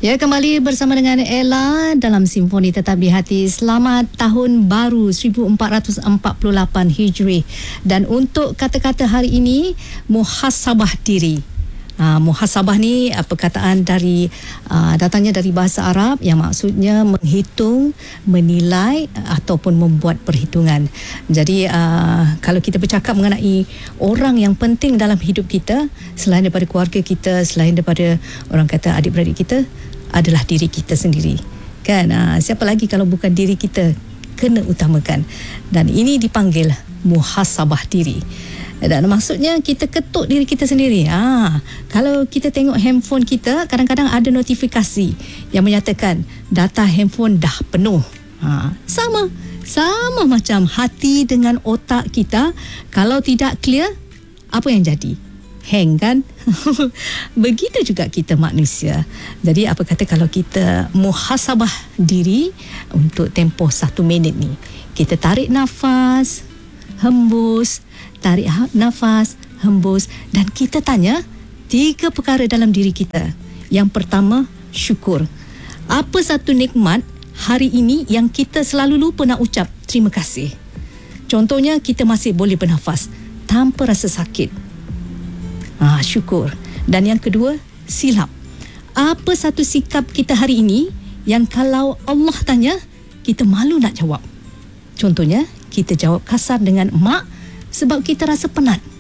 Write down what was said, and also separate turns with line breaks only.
Ya, kembali bersama dengan Ella dalam Simfoni Tetap di Hati. Selamat Tahun Baru 1448 Hijri. Dan untuk kata-kata hari ini, muhasabah diri. Muhasabah ni perkataan dari datangnya dari bahasa Arab yang maksudnya menghitung, menilai ataupun membuat perhitungan. Jadi kalau kita bercakap mengenai orang yang penting dalam hidup kita, selain daripada keluarga kita, selain daripada orang kata adik-beradik kita, adalah diri kita sendiri. Kan? Siapa lagi kalau bukan diri kita kena utamakan. Dan ini dipanggil muhasabah diri. Dan maksudnya kita ketuk diri kita sendiri. Kalau kita tengok handphone kita, kadang-kadang ada notifikasi yang menyatakan data handphone dah penuh. Sama macam hati dengan otak kita, kalau tidak clear, apa yang jadi? Hang, kan? Begitu juga kita manusia. Jadi apa kata kalau kita muhasabah diri untuk tempoh 1 minit ni, kita tarik nafas, hembus, tarik nafas, hembus, dan kita tanya 3 perkara dalam diri kita. Yang pertama, syukur. Apa satu nikmat hari ini yang kita selalu lupa nak ucap terima kasih? Contohnya, kita masih boleh bernafas tanpa rasa sakit. Syukur. Dan yang kedua, silap. Apa satu sikap kita hari ini yang kalau Allah tanya, kita malu nak jawab? Contohnya, kita jawab kasar dengan mak sebab kita rasa penat.